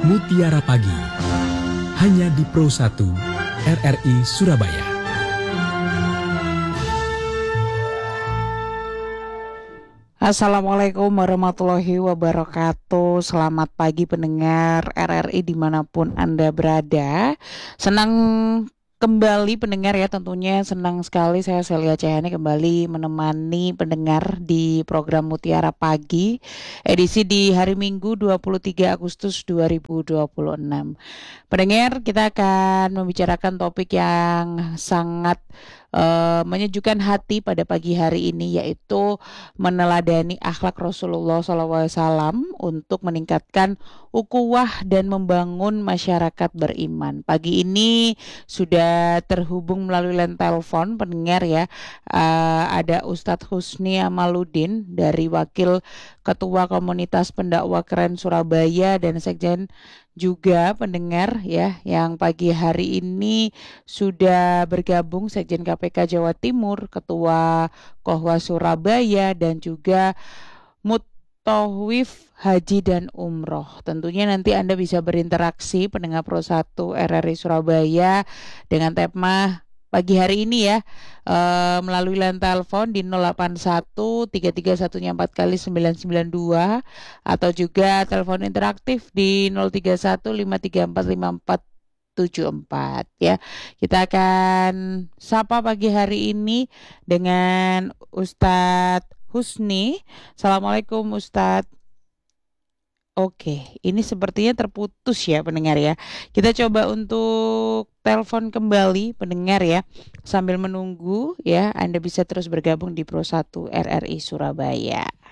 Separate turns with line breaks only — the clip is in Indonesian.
Mutiara Pagi, hanya di Pro 1 RRI Surabaya.
Assalamualaikum warahmatullahi wabarakatuh. Selamat pagi pendengar RRI dimanapun Anda berada. Senang kembali pendengar ya, tentunya senang sekali saya Celia Cahayani kembali menemani pendengar di program Mutiara Pagi edisi di hari Minggu 23 Agustus 2026. Pendengar, kita akan membicarakan topik yang sangat menyejukkan hati pada pagi hari ini, yaitu meneladani akhlak Rasulullah SAW untuk meningkatkan ukhuwah dan membangun masyarakat beriman. Pagi ini sudah terhubung melalui line telepon pendengar ya, ada Ustadz Husni Amaluddin dari Wakil Ketua Komunitas Pendakwah Keren Surabaya dan Sekjen juga pendengar ya, yang pagi hari ini sudah bergabung Sekjen KPK Jawa Timur, Ketua Kohwa Surabaya, dan juga Mutawif Haji dan Umroh. Tentunya nanti Anda bisa berinteraksi pendengar Pro 1 RRI Surabaya dengan tema pagi hari ini ya, melalui line telepon di 081 331 4 kali 992 atau juga telepon interaktif di 031 534 5474 ya. Kita akan sapa pagi hari ini dengan Ustadz Husni. Assalamualaikum Ustadz. Oke, ini sepertinya terputus ya pendengar ya. Kita coba untuk telepon kembali pendengar ya. Sambil menunggu ya, Anda bisa terus bergabung di Pro 1 RRI Surabaya.